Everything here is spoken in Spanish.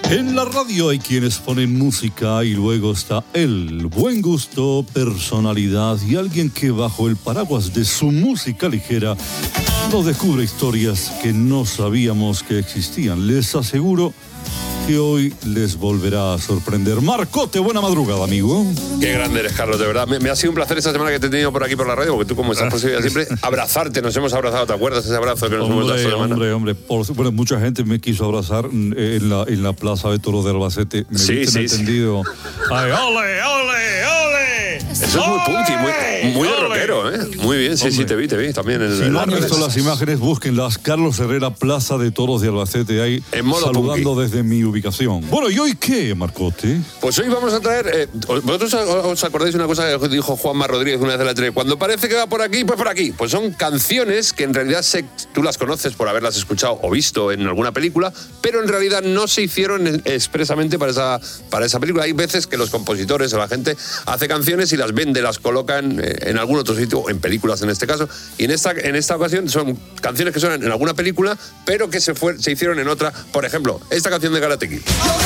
En la radio hay quienes ponen música y luego está el buen gusto, personalidad y alguien que bajo el paraguas de su música ligera nos descubre historias que no sabíamos que existían. Les aseguro que hoy les volverá a sorprender. Marcote, buena madrugada, amigo. Qué grande eres, Carlos, de verdad. Me ha sido un placer esta semana que te he tenido por aquí por la radio, porque tú, como estás posibilidad siempre, abrazarte. Nos hemos abrazado, ¿te acuerdas ese abrazo que nos hemos dado esta semana? Hombre. Bueno, mucha gente me quiso abrazar en la plaza de Toros de Albacete. Sí. Entendido. Ay, ole. Eso es muy punky, muy de rockero, ¿eh? Muy bien, sí, te vi también. Si no han visto las imágenes, búsquenlas. Carlos Herrera, Plaza de Toros de Albacete, ahí saludando punky desde mi ubicación. Bueno, ¿y hoy qué, Marcote? Pues hoy vamos a traer... ¿Vosotros os acordáis de una cosa que dijo Juanma Rodríguez una vez de la tele? Cuando parece que va por aquí, pues por aquí. Pues son canciones que en realidad tú las conoces por haberlas escuchado o visto en alguna película, pero en realidad no se hicieron expresamente para esa película. Hay veces que los compositores o la gente hace canciones y las vende, las colocan en algún otro sitio, en películas en este caso, y en esta ocasión son canciones que suenan en alguna película, pero que se hicieron en otra. Por ejemplo, esta canción de Karate Kid.